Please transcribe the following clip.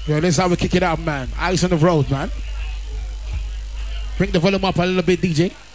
Yo, this is how we kick it out, man. Ice on the road, man. Bring the volume up a little bit, DJ.